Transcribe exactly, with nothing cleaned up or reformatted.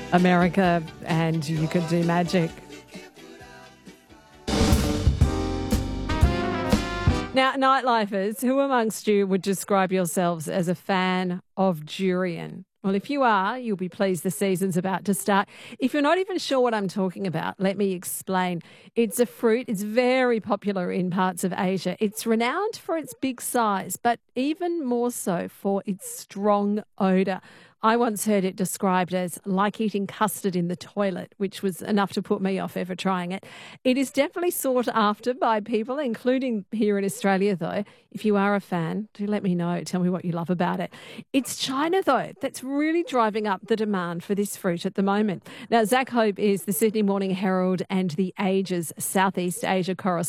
America, and you could do magic. Now, nightlifers, who amongst you would describe yourselves as a fan of durian? Well, if you are, you'll be pleased the season's about to start. If you're not even sure what I'm talking about, let me explain. It's a fruit. It's very popular in parts of Asia. It's renowned for its big size, but even more so for its strong odour. I once heard it described as like eating custard in the toilet, which was enough to put me off ever trying it. It is definitely sought after by people, including here in Australia, though. If you are a fan, do let me know. Tell me what you love about it. It's China, though, that's really driving up the demand for this fruit at the moment. Now, Zach Hope is the Sydney Morning Herald and The Age's Southeast Asia correspondent.